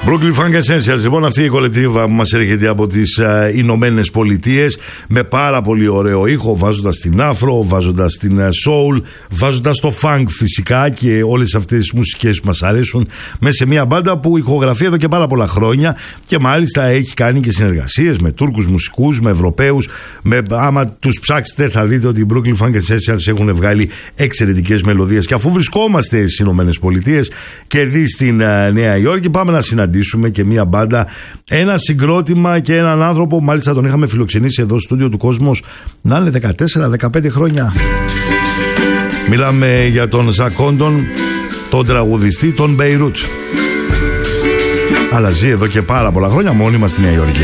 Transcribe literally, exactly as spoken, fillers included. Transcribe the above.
Brooklyn Funk Essentials, λοιπόν, αυτή η κολεκτίβα που μας έρχεται από τις uh, Ηνωμένες Πολιτείες με πάρα πολύ ωραίο ήχο, βάζοντας την afro, βάζοντας την uh, soul, βάζοντας το funk φυσικά και όλες αυτές τις μουσικές που μας αρέσουν μέσα σε μια μπάντα που ηχογραφεί εδώ και πάρα πολλά χρόνια και μάλιστα έχει κάνει και συνεργασίες με Τούρκους μουσικούς, με Ευρωπαίους. Με, άμα τους ψάξετε θα δείτε ότι οι Brooklyn Funk Essentials έχουν βγάλει εξαιρετικές μελωδίες. Και αφού βρισκόμαστε στις Ηνωμένες Πολιτείες και δει στην uh, Νέα Υόρκη, πάμε να συναντήσουμε και μια μπάντα, ένα συγκρότημα και έναν άνθρωπο, μάλιστα τον είχαμε φιλοξενήσει εδώ στο στούντιο του Κόσμος να είναι δεκατέσσερα δεκαπέντε χρόνια. Μιλάμε για τον Ζακ Κόντον, τον τραγουδιστή, τον Μπέιρουτ. Αλλά ζει εδώ και πάρα πολλά χρόνια μόνιμα στη Νέα Υόρκη.